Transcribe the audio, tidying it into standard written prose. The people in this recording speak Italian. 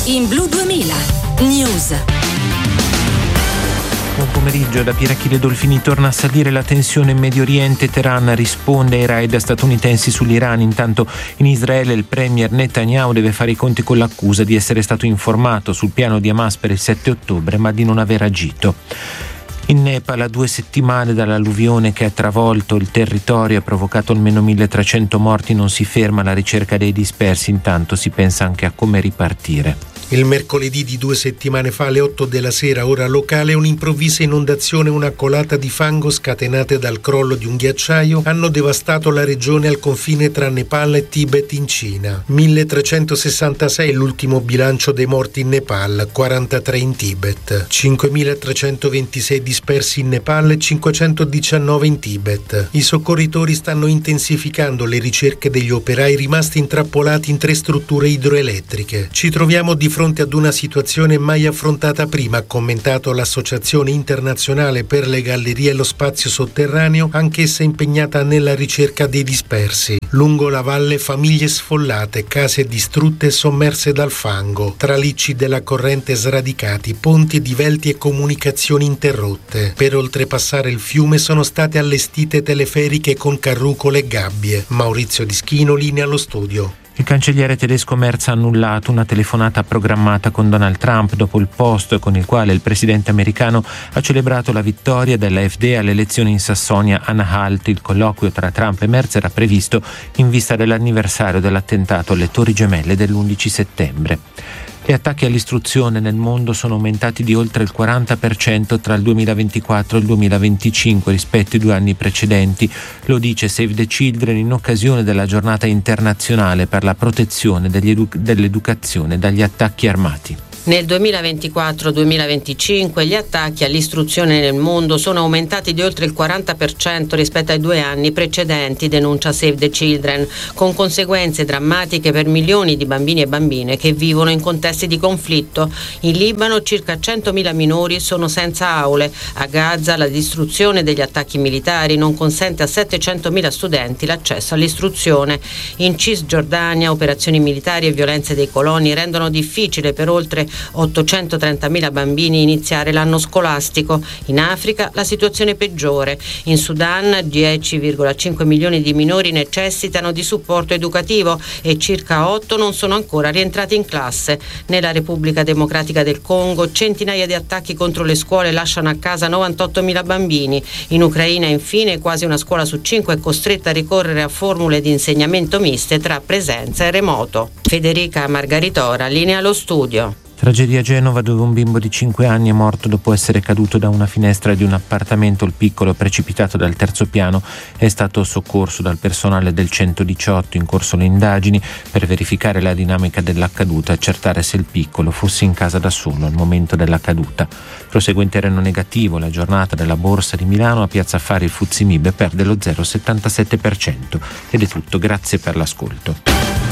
in Blu 2000 News. Buon pomeriggio. Da Pirachile Dolfini torna a salire la tensione in Medio Oriente. Teheran risponde ai raid statunitensi sull'Iran. Intanto in Israele il premier Netanyahu deve fare i conti con l'accusa di essere stato informato sul piano di Hamas per il 7 ottobre ma di non aver agito. In Nepal, a 2 settimane dall'alluvione che ha travolto il territorio e ha provocato almeno 1.300 morti, non si ferma la ricerca dei dispersi. Intanto si pensa anche a come ripartire. Il mercoledì di 2 settimane fa, alle 8 della sera, ora locale, un'improvvisa inondazione e una colata di fango scatenate dal crollo di un ghiacciaio hanno devastato la regione al confine tra Nepal e Tibet in Cina. 1.366 è l'ultimo bilancio dei morti in Nepal, 43 in Tibet. 5.326 dispersi in Nepal e 519 in Tibet. I soccorritori stanno intensificando le ricerche degli operai rimasti intrappolati in 3 strutture idroelettriche. Ci troviamo di fronte ad una situazione mai affrontata prima, ha commentato l'Associazione Internazionale per le Gallerie e lo Spazio Sotterraneo, anch'essa impegnata nella ricerca dei dispersi. Lungo la valle famiglie sfollate, case distrutte e sommerse dal fango, tralicci della corrente sradicati, ponti divelti e comunicazioni interrotte. Per oltrepassare il fiume sono state allestite teleferiche con carrucole e gabbie. Maurizio Dischino, linea allo studio. Il cancelliere tedesco Merz ha annullato una telefonata programmata con Donald Trump dopo il post con il quale il presidente americano ha celebrato la vittoria dell'AfD alle elezioni in Sassonia-Anhalt. Il colloquio tra Trump e Merz era previsto in vista dell'anniversario dell'attentato alle Torri Gemelle dell'11 settembre. Gli attacchi all'istruzione nel mondo sono aumentati di oltre il 40% tra il 2024 e il 2025 rispetto ai 2 anni precedenti. Lo dice Save the Children in occasione della giornata internazionale per la protezione dell'educazione dagli attacchi armati. Nel 2024-2025 gli attacchi all'istruzione nel mondo sono aumentati di oltre il 40% rispetto ai 2 anni precedenti, denuncia Save the Children, con conseguenze drammatiche per milioni di bambini e bambine che vivono in contesti di conflitto. In Libano circa 100.000 minori sono senza aule. A Gaza la distruzione degli attacchi militari non consente a 700.000 studenti l'accesso all'istruzione. In Cisgiordania operazioni militari e violenze dei coloni rendono difficile per oltre 830.000 bambini iniziare l'anno scolastico. In Africa la situazione peggiore. In Sudan 10,5 milioni di minori necessitano di supporto educativo e circa 8 non sono ancora rientrati in classe. Nella Repubblica Democratica del Congo centinaia di attacchi contro le scuole lasciano a casa 98.000 bambini. In Ucraina infine quasi una scuola su 5 è costretta a ricorrere a formule di insegnamento miste tra presenza e remoto. Federica Margaritora, linea allo studio. Tragedia a Genova, dove un bimbo di 5 anni è morto dopo essere caduto da una finestra di un appartamento. Il piccolo, precipitato dal 3° piano, è stato soccorso dal personale del 118. In corso le indagini per verificare la dinamica dell'accaduta e accertare se il piccolo fosse in casa da solo al momento della caduta. Prosegue in terreno negativo la giornata della Borsa di Milano. A Piazza Affari il FTSE MIB perde lo 0,77%. Ed è tutto, grazie per l'ascolto.